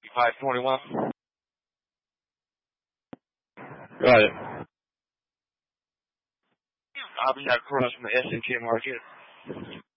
521. Got it. I'll be out across from the SNK market.